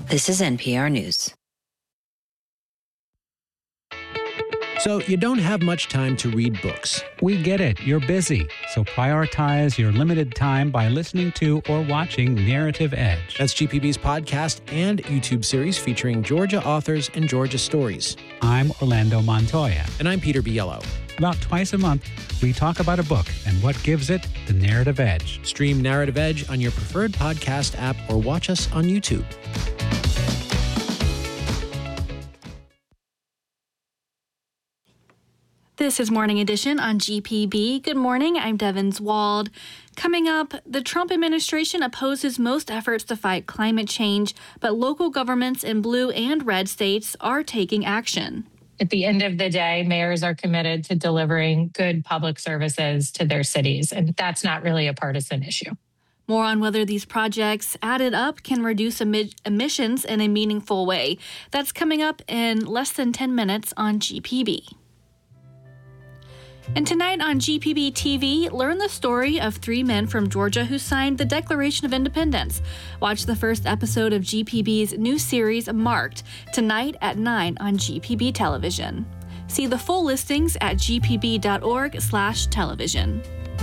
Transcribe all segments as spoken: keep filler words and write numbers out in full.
This is N P R News. So you don't have much time to read books. We get it. You're busy. So prioritize your limited time by listening to or watching Narrative Edge. That's G P B's podcast and YouTube series featuring Georgia authors and Georgia stories. I'm Orlando Montoya. And I'm Peter Biello. About twice a month, we talk about a book and what gives it the narrative edge. Stream Narrative Edge on your preferred podcast app or watch us on YouTube. This is Morning Edition on G P B. Good morning, I'm Devin Wald. Coming up, the Trump administration opposes most efforts to fight climate change, but local governments in blue and red states are taking action. At the end of the day, mayors are committed to delivering good public services to their cities, and that's not really a partisan issue. More on whether these projects added up can reduce emi- emissions in a meaningful way. That's coming up in less than ten minutes on G P B. And tonight on G P B T V, learn the story of three men from Georgia who signed the Declaration of Independence. Watch the first episode of G P B's new series, Marked, tonight at nine on G P B Television. See the full listings at g p b dot org slash television.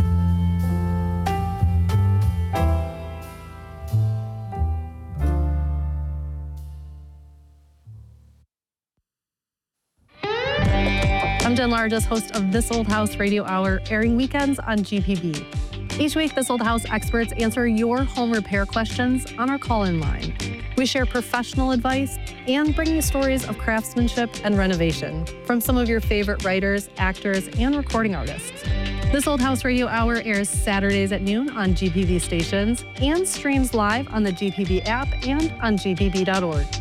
I'm Jen Largess, host of This Old House Radio Hour, airing weekends on G P B. Each week, This Old House experts answer your home repair questions on our call-in line. We share professional advice and bring you stories of craftsmanship and renovation from some of your favorite writers, actors, and recording artists. This Old House Radio Hour airs Saturdays at noon on G P B stations and streams live on the G P B app and on g p b dot org.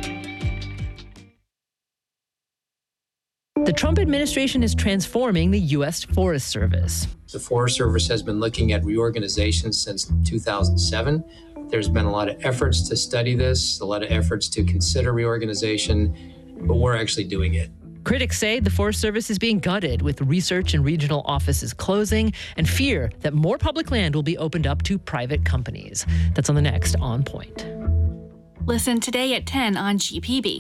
The Trump administration is transforming the U S Forest Service. The Forest Service has been looking at reorganization since two thousand seven. There's been a lot of efforts to study this, a lot of efforts to consider reorganization, but we're actually doing it. Critics say the Forest Service is being gutted, with research and regional offices closing, and fear that more public land will be opened up to private companies. That's on the next On Point. Listen today at ten on G P B.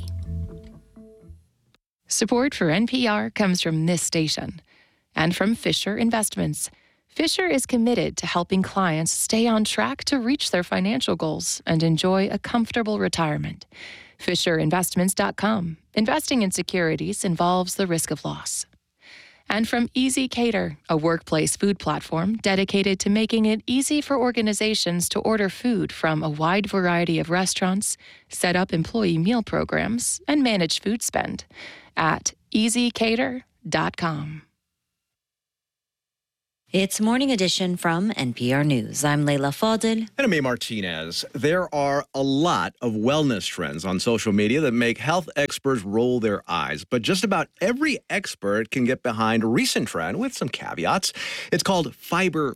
Support for N P R comes from this station and from Fisher Investments. Fisher is committed to helping clients stay on track to reach their financial goals and enjoy a comfortable retirement. Fisher Investments dot com. Investing in securities involves the risk of loss. And from Easy Cater, a workplace food platform dedicated to making it easy for organizations to order food from a wide variety of restaurants, set up employee meal programs, and manage food spend at easy cater dot com. It's Morning Edition from N P R News. I'm Leila Fadel. And I'm A. Martinez. There are a lot of wellness trends on social media that make health experts roll their eyes. But just about every expert can get behind a recent trend with some caveats. It's called fiber